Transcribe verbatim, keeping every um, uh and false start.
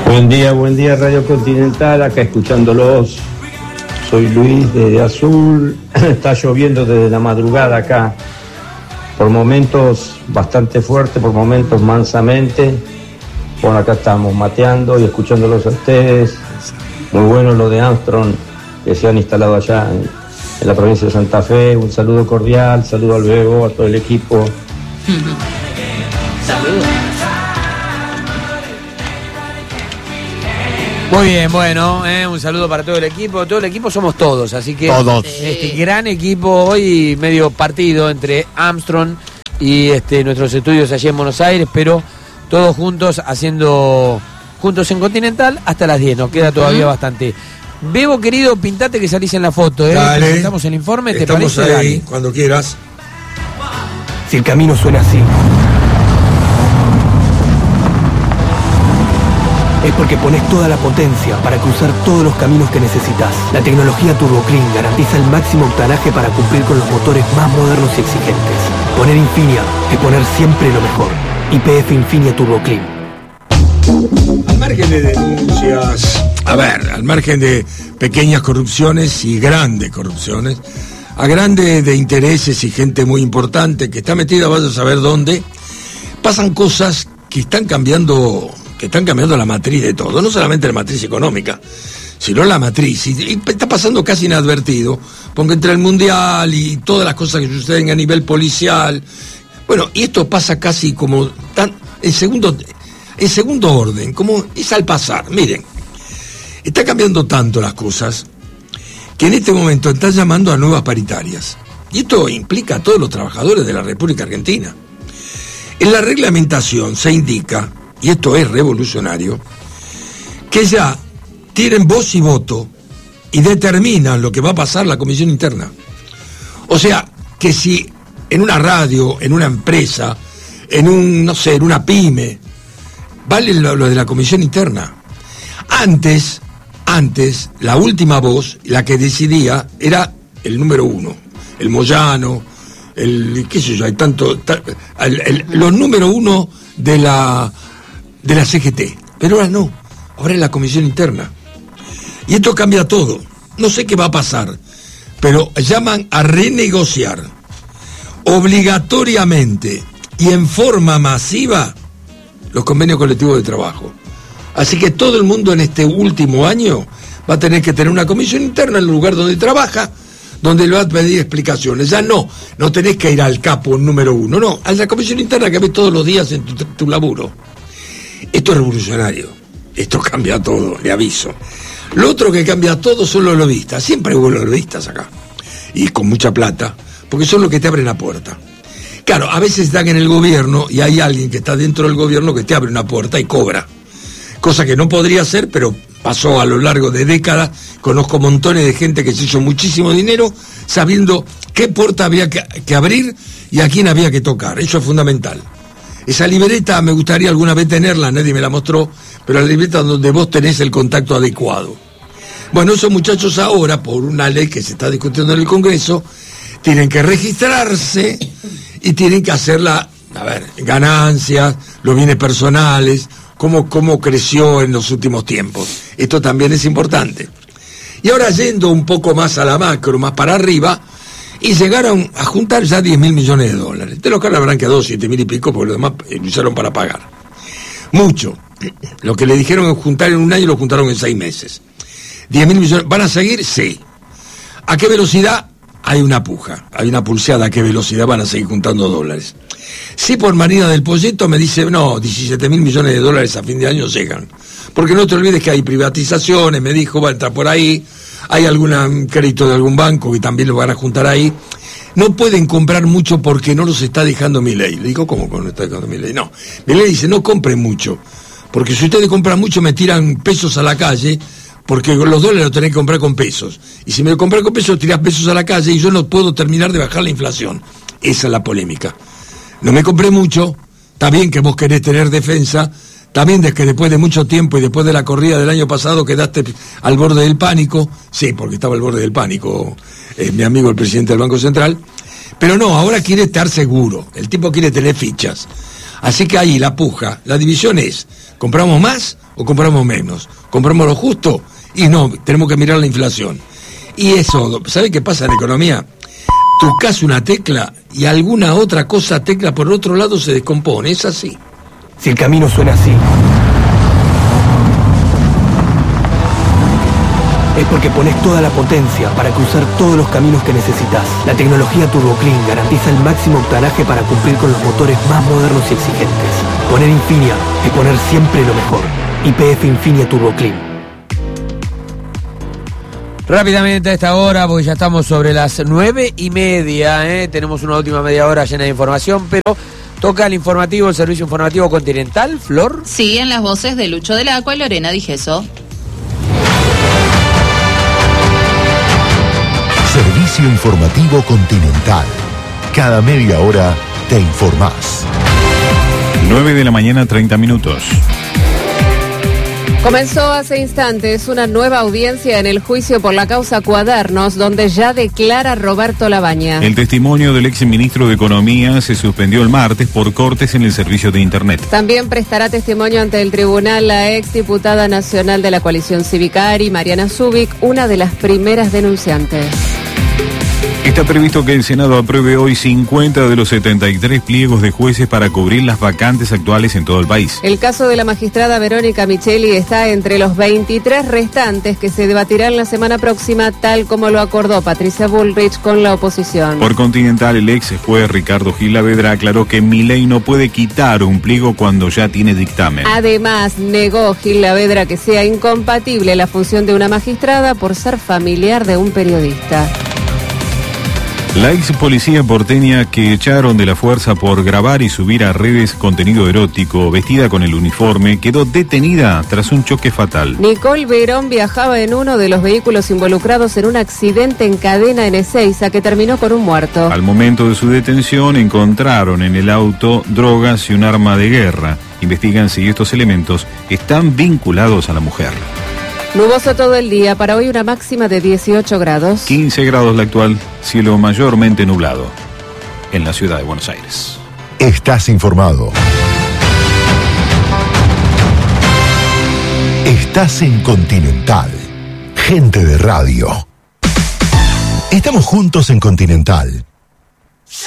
Buen día, buen día Radio Continental, acá escuchándolos. Soy Luis desde Azul, está lloviendo desde la madrugada acá, por momentos bastante fuerte, por momentos mansamente. Bueno, acá estamos mateando y escuchándolos a ustedes. Muy bueno lo de Armstrong, que se han instalado allá en, en la provincia de Santa Fe. Un saludo cordial, saludo al Bebo, a todo el equipo. Saludos. Muy bien, bueno, eh, un saludo para todo el equipo. Todo el equipo somos todos, así que todos. Este gran equipo hoy, medio partido entre Armstrong y este nuestros estudios allí en Buenos Aires, pero todos juntos haciendo juntos en Continental hasta las diez. Nos queda todavía uh-huh. bastante. Bebo, querido, pintate que salís en la foto, ¿eh? Dale. Presentamos el informe, ¿te Estamos parece? ahí, Dale. cuando quieras. Si el camino suena así, es porque pones toda la potencia para cruzar todos los caminos que necesitas. La tecnología Turbo Clean garantiza el máximo octanaje para cumplir con los motores más modernos y exigentes. Poner Infinia es poner siempre lo mejor. Y P F Infinia Turbo Clean. Al margen de denuncias, a ver, al margen de pequeñas corrupciones y grandes corrupciones, a grandes de intereses y gente muy importante que está metida, vaya a saber dónde, pasan cosas que están cambiando... que están cambiando la matriz de todo, no solamente la matriz económica, sino la matriz, y, y está pasando casi inadvertido, porque entre el mundial y todas las cosas que suceden a nivel policial, bueno, y esto pasa casi como tan, en segundo, en segundo orden, como es al pasar. Miren, está cambiando tanto las cosas, que en este momento están llamando a nuevas paritarias, y esto implica a todos los trabajadores de la República Argentina. En la reglamentación se indica, y esto es revolucionario, que ya tienen voz y voto y determinan lo que va a pasar la comisión interna. O sea, que si en una radio, en una empresa, en un, no sé, en una pyme, vale lo, lo de la comisión interna. Antes, antes, la última voz, la que decidía, era el número uno, el Moyano, el, qué sé yo, hay tanto, ta, el, el, los número uno de la... de la C G T, pero ahora no, ahora es la comisión interna. Y esto cambia todo. No sé qué va a pasar, pero llaman a renegociar obligatoriamente y en forma masiva los convenios colectivos de trabajo. Así que todo el mundo en este último año va a tener que tener una comisión interna en el lugar donde trabaja, donde le va a pedir explicaciones. Ya no, no tenés que ir al capo número uno, no, a la comisión interna que ves todos los días en tu, tu laburo. Esto es revolucionario, esto cambia todo, le aviso. Lo otro que cambia todo son los lobistas, siempre hubo lobistas acá, y con mucha plata, porque son los que te abren la puerta. Claro, a veces están en el gobierno y hay alguien que está dentro del gobierno que te abre una puerta y cobra, cosa que no podría ser, pero pasó a lo largo de décadas. Conozco montones de gente que se hizo muchísimo dinero sabiendo qué puerta había que, que abrir y a quién había que tocar, eso es fundamental. Esa libreta me gustaría alguna vez tenerla, nadie me la mostró, pero la libreta donde vos tenés el contacto adecuado. Bueno, esos muchachos ahora, por una ley que se está discutiendo en el Congreso, tienen que registrarse y tienen que hacer la, a ver, ganancias, los bienes personales, cómo, cómo creció en los últimos tiempos. Esto también es importante. Y ahora yendo un poco más a la macro, más para arriba, y llegaron a juntar ya diez mil millones de dólares. De los que habrán quedado siete mil y pico, porque lo demás lo usaron para pagar. Mucho. Lo que le dijeron juntar en un año lo juntaron en seis meses. diez mil millones. ¿Van a seguir? Sí. ¿A qué velocidad? Hay una puja, hay una pulseada. ¿A qué velocidad van a seguir juntando dólares? Sí, por Marina del Poyeto me dice, no, diecisiete mil millones de dólares a fin de año llegan. Porque no te olvides que hay privatizaciones, me dijo, va a entrar por ahí. Hay algún crédito de algún banco que también lo van a juntar ahí. No pueden comprar mucho porque no los está dejando Milei. Le digo, ¿cómo no está dejando Milei? No, Milei dice, no compren mucho, porque si ustedes compran mucho me tiran pesos a la calle, porque los dólares los tenés que comprar con pesos. Y si me lo compras con pesos, tirás pesos a la calle y yo no puedo terminar de bajar la inflación. Esa es la polémica. No me compré mucho, está bien que vos querés tener defensa, también de que después de mucho tiempo y después de la corrida del año pasado quedaste al borde del pánico. Sí, porque estaba al borde del pánico eh, mi amigo el presidente del Banco Central. Pero no, ahora quiere estar seguro. El tipo quiere tener fichas. Así que ahí la puja, la división es, ¿compramos más o compramos menos, compramos lo justo y no, tenemos que mirar la inflación. Y eso, ¿sabe qué pasa en economía? Tocas una tecla y alguna otra cosa tecla por otro lado se descompone, es así. Si el camino suena así, es porque pones toda la potencia para cruzar todos los caminos que necesitas. La tecnología TurboClean garantiza el máximo octanaje para cumplir con los motores más modernos y exigentes. Poner Infinia es poner siempre lo mejor. Y P F Infinia TurboClean. Rápidamente a esta hora, porque ya estamos sobre las nueve y media, ¿eh? Tenemos una última media hora llena de información, pero toca el informativo, el servicio informativo Continental, Flor. Sí, en las voces de Lucho del Acua y Lorena Digeso. Servicio informativo Continental. Cada media hora te informás. nueve de la mañana, treinta minutos. Comenzó hace instantes una nueva audiencia en el juicio por la causa Cuadernos, donde ya declara Roberto Labaña. El testimonio del ex ministro de Economía se suspendió el martes por cortes en el servicio de Internet. También prestará testimonio ante el tribunal la ex diputada nacional de la coalición cívica ARI, Mariana Zubik, una de las primeras denunciantes. Está previsto que el Senado apruebe hoy cincuenta de los setenta y tres pliegos de jueces para cubrir las vacantes actuales en todo el país. El caso de la magistrada Verónica Micheli está entre los veintitrés restantes que se debatirán la semana próxima, tal como lo acordó Patricia Bullrich con la oposición. Por Continental, el ex juez Ricardo Gilavedra aclaró que Milei no puede quitar un pliego cuando ya tiene dictamen. Además, negó Gilavedra que sea incompatible la función de una magistrada por ser familiar de un periodista. La ex policía porteña que echaron de la fuerza por grabar y subir a redes contenido erótico vestida con el uniforme quedó detenida tras un choque fatal. Nicole Verón viajaba en uno de los vehículos involucrados en un accidente en cadena en Ezeiza que terminó con un muerto. Al momento de su detención encontraron en el auto drogas y un arma de guerra. Investigan si estos elementos están vinculados a la mujer. Nuboso todo el día, para hoy una máxima de dieciocho grados. quince grados la actual, cielo mayormente nublado en la ciudad de Buenos Aires. Estás informado. Estás en Continental. Gente de radio. Estamos juntos en Continental.